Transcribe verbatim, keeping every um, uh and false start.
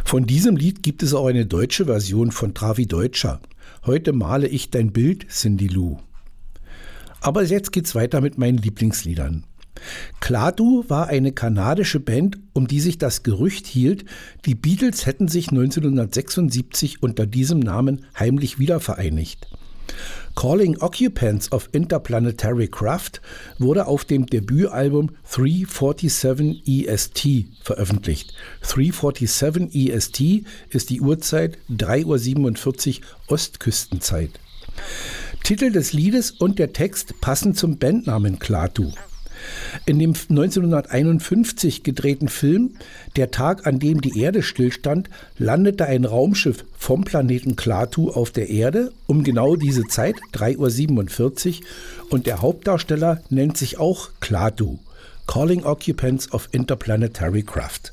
Von diesem Lied gibt es auch eine deutsche Version von Travi Deutscher. Heute male ich dein Bild, Cindy Lou. Aber jetzt geht's weiter mit meinen Lieblingsliedern. Klaatu war eine kanadische Band, um die sich das Gerücht hielt, die Beatles hätten sich neunzehnhundertsechsundsiebzig unter diesem Namen heimlich wiedervereinigt. Calling Occupants of Interplanetary Craft wurde auf dem Debütalbum drei siebenundvierzig E S T veröffentlicht. drei siebenundvierzig E S T ist die Uhrzeit drei Uhr siebenundvierzig Ostküstenzeit. Titel des Liedes und der Text passen zum Bandnamen Klaatu. In dem neunzehnhunderteinundfünfzig gedrehten Film Der Tag, an dem die Erde stillstand, landete ein Raumschiff vom Planeten Klaatu auf der Erde um genau diese Zeit, drei Uhr siebenundvierzig, und der Hauptdarsteller nennt sich auch Klaatu, Calling Occupants of Interplanetary Craft.